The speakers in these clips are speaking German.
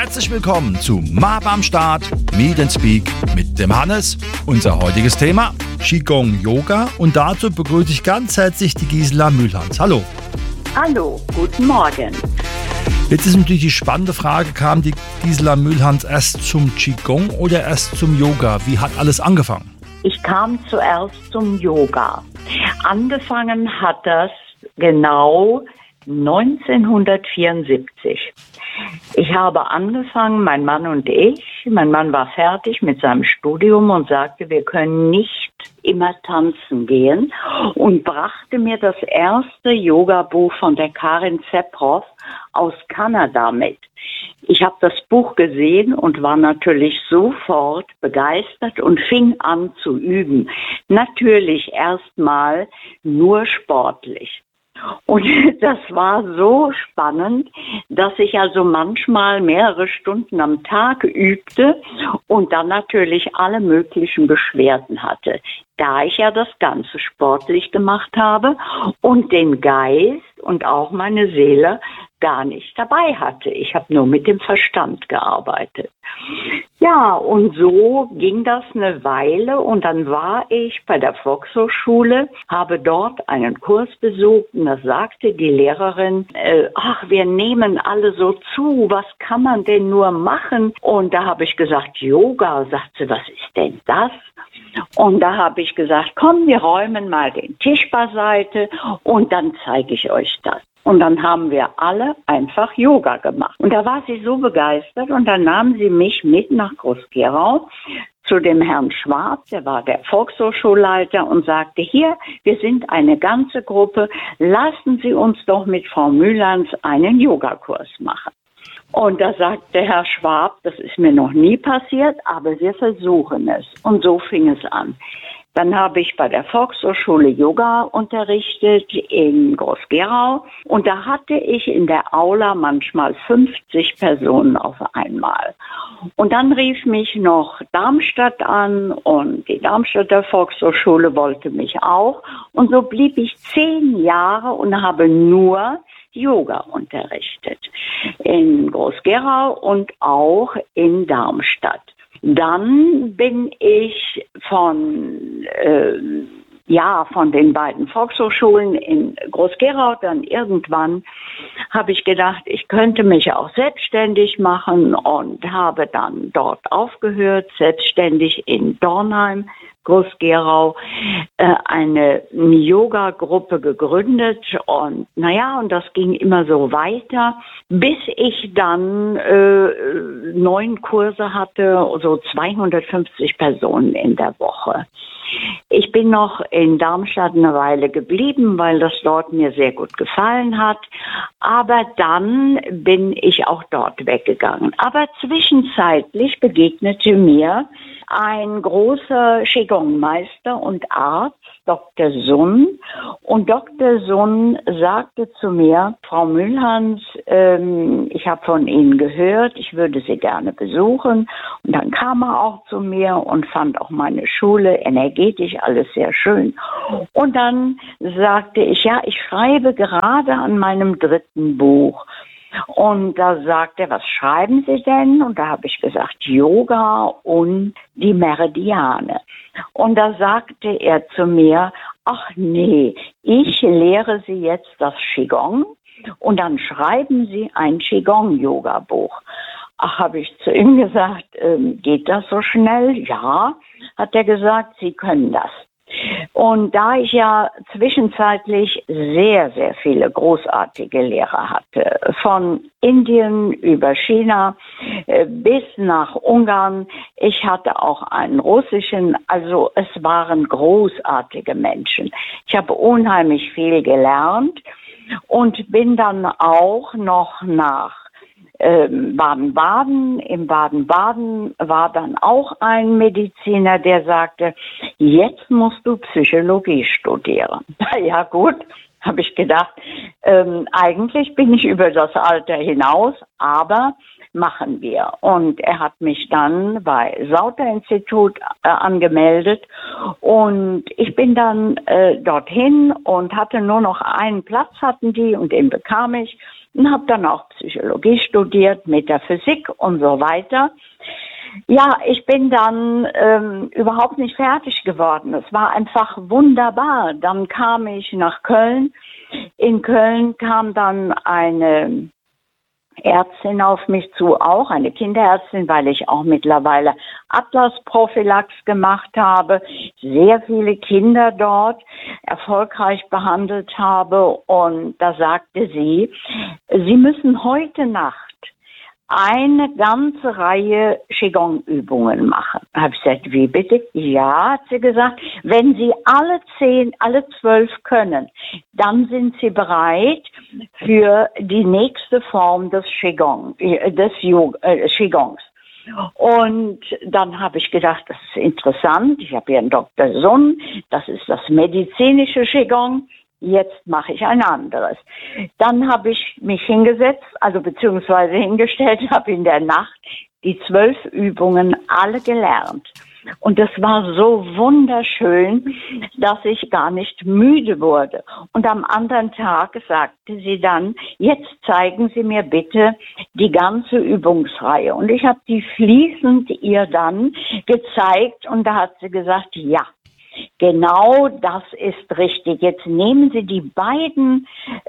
Herzlich willkommen zu MAP am Start, Meet and Speak mit dem Hannes. Unser heutiges Thema Qigong Yoga und dazu begrüße ich ganz herzlich die Gisela Mühlhans. Hallo. Hallo, guten Morgen. Jetzt ist natürlich die spannende Frage, kam die Gisela Mühlhans erst zum Qigong oder erst zum Yoga? Wie hat alles angefangen? Ich kam zuerst zum Yoga. Angefangen hat das genau 1974. Ich habe angefangen, mein Mann und ich. Mein Mann war fertig mit seinem Studium und sagte, wir können nicht immer tanzen gehen und brachte mir das erste Yoga-Buch von der Karin Zeproff aus Kanada mit. Ich habe das Buch gesehen und war natürlich sofort begeistert und fing an zu üben. Natürlich erstmal nur sportlich. Und das war so spannend, dass ich also manchmal mehrere Stunden am Tag übte und dann natürlich alle möglichen Beschwerden hatte. Da ich ja das Ganze sportlich gemacht habe und den Geist und auch meine Seele gar nicht dabei hatte. Ich habe nur mit dem Verstand gearbeitet. Ja, und so ging das eine Weile und dann war ich bei der Volkshochschule, habe dort einen Kurs besucht und da sagte die Lehrerin, wir nehmen alle so zu, was kann man denn nur machen? Und da habe ich gesagt, Yoga. Sagt sie, was ist denn das? Und da habe ich gesagt, komm, wir räumen mal den Tisch beiseite und dann zeige ich euch das. Und dann haben wir alle einfach Yoga gemacht. Und da war sie so begeistert und dann nahm sie mich mit nach Groß-Gerau zu dem Herrn Schwab, der war der Volkshochschulleiter und sagte, hier, wir sind eine ganze Gruppe, lassen Sie uns doch mit Frau Mühlhans einen Yogakurs machen. Und da sagte Herr Schwab, das ist mir noch nie passiert, aber wir versuchen es. Und so fing es an. Dann habe ich bei der Volkshochschule Yoga unterrichtet in Groß-Gerau und da hatte ich in der Aula manchmal 50 Personen auf einmal. Und dann rief mich noch Darmstadt an und die Darmstädter Volkshochschule wollte mich auch. Und so blieb ich 10 Jahre und habe nur Yoga unterrichtet in Groß-Gerau und auch in Darmstadt. Dann bin ich von den beiden Volkshochschulen in Groß-Gerau, dann irgendwann habe ich gedacht, ich könnte mich auch selbstständig machen und habe dann dort aufgehört, selbstständig in Dornheim, Groß-Gerau, eine Yoga-Gruppe gegründet und und das ging immer so weiter, bis ich dann 9 Kurse hatte, so 250 Personen in der Woche. Ich bin noch in Darmstadt eine Weile geblieben, weil das dort mir sehr gut gefallen hat. Aber dann bin ich auch dort weggegangen. Aber zwischenzeitlich begegnete mir ein großer Qigong-Meister und Arzt, Dr. Sun. Und Dr. Sun sagte zu mir, Frau Mühlhans, ich habe von Ihnen gehört, ich würde Sie gerne besuchen. Und dann kam er auch zu mir und fand auch meine Schule energetisch alles sehr schön. Und dann sagte ich, ja, ich schreibe gerade an meinem 3. Buch. Und da sagte er, was schreiben Sie denn? Und da habe ich gesagt, Yoga und die Meridiane. Und da sagte er zu mir, ach nee, ich lehre Sie jetzt das Qigong und dann schreiben Sie ein Qigong-Yoga-Buch. Ach, habe ich zu ihm gesagt, geht das so schnell? Ja, hat er gesagt, Sie können das. Und da ich ja zwischenzeitlich sehr, sehr viele großartige Lehrer hatte, von Indien über China bis nach Ungarn, ich hatte auch einen russischen, also es waren großartige Menschen. Ich habe unheimlich viel gelernt und bin dann auch noch nach Baden-Baden. Im Baden-Baden war dann auch ein Mediziner, der sagte, jetzt musst du Psychologie studieren. Ja gut, habe ich gedacht, eigentlich bin ich über das Alter hinaus, aber machen wir. Und er hat mich dann bei Sauter-Institut angemeldet und ich bin dann dorthin und hatte nur noch einen Platz, hatten die, und den bekam ich und habe dann auch Psychologie studiert, Metaphysik und so weiter. Ja, ich bin dann überhaupt nicht fertig geworden. Es war einfach wunderbar. Dann kam ich nach Köln. In Köln kam dann eine Ärztin auf mich zu, auch eine Kinderärztin, weil ich auch mittlerweile Atlas-Prophylax gemacht habe, sehr viele Kinder dort erfolgreich behandelt habe. Und da sagte sie, Sie müssen heute Nacht eine ganze Reihe Qigong-Übungen machen. Habe ich gesagt, wie bitte? Ja, hat sie gesagt, wenn Sie alle 12 können, dann sind Sie bereit für die nächste Form des Qigongs. Und dann habe ich gedacht, das ist interessant. Ich habe hier einen Dr. Sun, das ist das medizinische Qigong. Jetzt mache ich ein anderes. Dann habe ich mich hingesetzt, also beziehungsweise hingestellt, habe in der Nacht die 12 Übungen alle gelernt. Und das war so wunderschön, dass ich gar nicht müde wurde. Und am anderen Tag sagte sie dann, jetzt zeigen Sie mir bitte die ganze Übungsreihe. Und ich habe die fließend ihr dann gezeigt und da hat sie gesagt, ja. Genau, das ist richtig. Jetzt nehmen Sie die beiden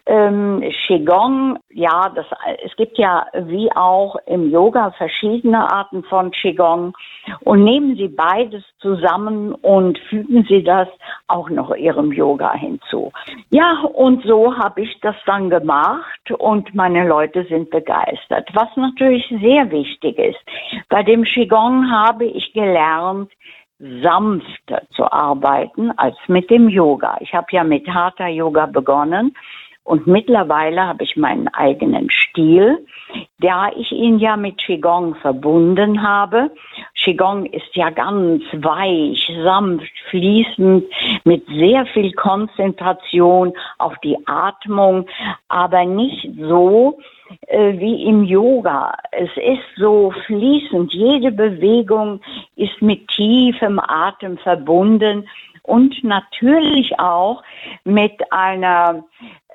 Qigong, ja, es gibt ja wie auch im Yoga verschiedene Arten von Qigong, und nehmen Sie beides zusammen und fügen Sie das auch noch Ihrem Yoga hinzu. Ja, und so habe ich das dann gemacht und meine Leute sind begeistert. Was natürlich sehr wichtig ist, bei dem Qigong habe ich gelernt, sanfter zu arbeiten als mit dem Yoga. Ich habe ja mit Hatha Yoga begonnen und mittlerweile habe ich meinen eigenen Stil, da ich ihn ja mit Qigong verbunden habe. Qigong ist ja ganz weich, sanft, fließend, mit sehr viel Konzentration auf die Atmung, aber nicht so wie im Yoga. Es ist so fließend, jede Bewegung ist mit tiefem Atem verbunden und natürlich auch mit einer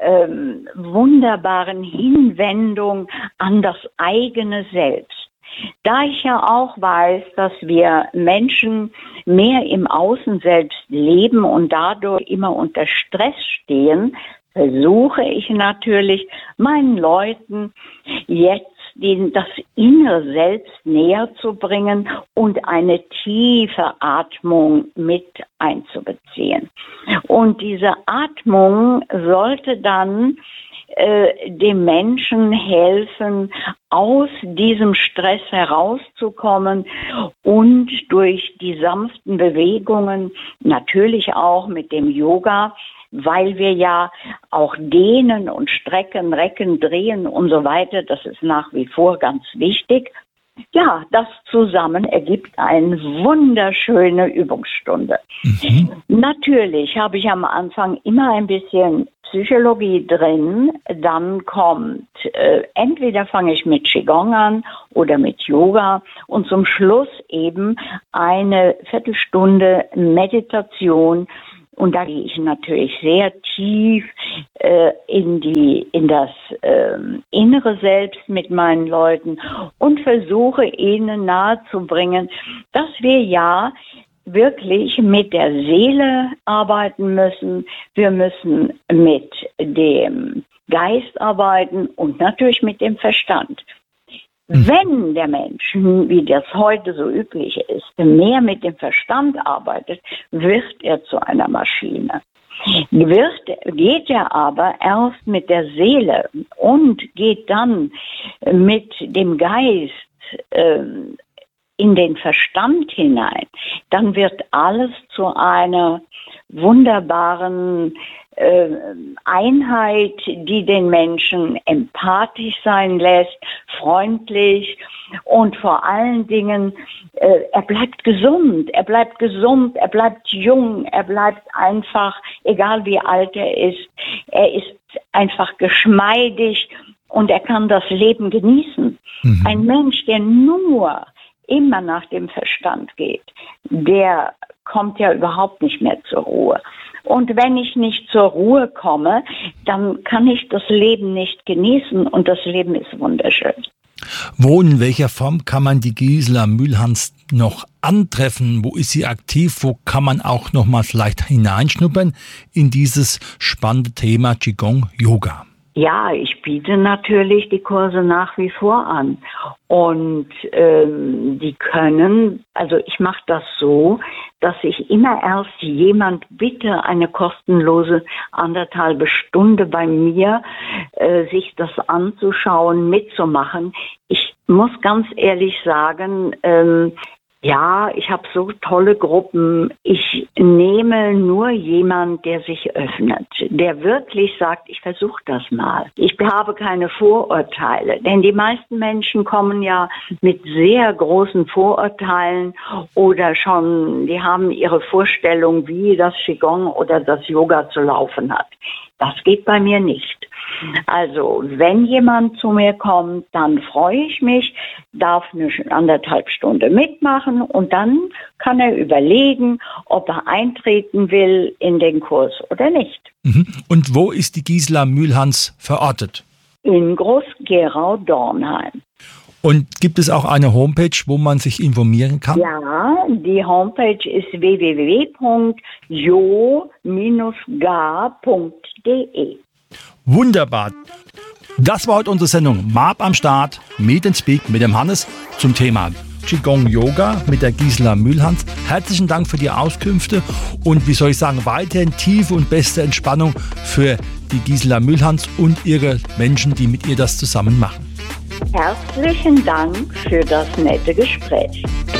wunderbaren Hinwendung an das eigene Selbst. Da ich ja auch weiß, dass wir Menschen mehr im Außen selbst leben und dadurch immer unter Stress stehen, versuche ich natürlich meinen Leuten jetzt das innere Selbst näher zu bringen und eine tiefe Atmung mit einzubeziehen. Und diese Atmung sollte dann dem Menschen helfen, aus diesem Stress herauszukommen und durch die sanften Bewegungen, natürlich auch mit dem Yoga, weil wir ja auch dehnen und strecken, recken, drehen und so weiter, das ist nach wie vor ganz wichtig. Ja, das zusammen ergibt eine wunderschöne Übungsstunde. Natürlich habe ich am Anfang immer ein bisschen Psychologie drin, dann kommt, entweder fange ich mit Qigong an oder mit Yoga und zum Schluss eben eine Viertelstunde Meditation. Und da gehe ich natürlich sehr tief in das innere Selbst mit meinen Leuten und versuche ihnen nahezubringen, dass wir ja wirklich mit der Seele arbeiten müssen. Wir müssen mit dem Geist arbeiten und natürlich mit dem Verstand. Wenn der Mensch, wie das heute so üblich ist, mehr mit dem Verstand arbeitet, wird er zu einer Maschine. Geht er aber erst mit der Seele und geht dann mit dem Geist in den Verstand hinein, dann wird alles zu einer wunderbaren Einheit, die den Menschen empathisch sein lässt, freundlich und vor allen Dingen, er bleibt gesund, er bleibt jung, er bleibt einfach, egal wie alt er ist einfach geschmeidig und er kann das Leben genießen. Ein Mensch, der nur immer nach dem Verstand geht, der kommt ja überhaupt nicht mehr zur Ruhe. Und wenn ich nicht zur Ruhe komme, dann kann ich das Leben nicht genießen und das Leben ist wunderschön. Wo, in welcher Form kann man die Gisela Mühlhans noch antreffen? Wo ist sie aktiv? Wo kann man auch noch mal vielleicht hineinschnuppern in dieses spannende Thema Qigong Yoga? Ja, ich biete natürlich die Kurse nach wie vor an und die können, also ich mache das so, dass ich immer erst jemand bitte, eine kostenlose 1,5 Stunde bei mir sich das anzuschauen, mitzumachen. Ich muss ganz ehrlich sagen, ja, ich habe so tolle Gruppen. Ich nehme nur jemanden, der sich öffnet, der wirklich sagt, ich versuche das mal. Ich habe keine Vorurteile, denn die meisten Menschen kommen ja mit sehr großen Vorurteilen oder schon, die haben ihre Vorstellung, wie das Qigong oder das Yoga zu laufen hat. Das geht bei mir nicht. Also, wenn jemand zu mir kommt, dann freue ich mich, darf eine 1,5 Stunde mitmachen und dann kann er überlegen, ob er eintreten will in den Kurs oder nicht. Und wo ist die Gisela Mühlhans verortet? In Groß-Gerau-Dornheim. Und gibt es auch eine Homepage, wo man sich informieren kann? Ja, die Homepage ist www.jo-ga.de. Wunderbar. Das war heute unsere Sendung MAP am Start, Meet and Speak mit dem Hannes zum Thema Qigong Yoga mit der Gisela Mühlhans. Herzlichen Dank für die Auskünfte und weiterhin tiefe und beste Entspannung für die Gisela Mühlhans und ihre Menschen, die mit ihr das zusammen machen. Herzlichen Dank für das nette Gespräch.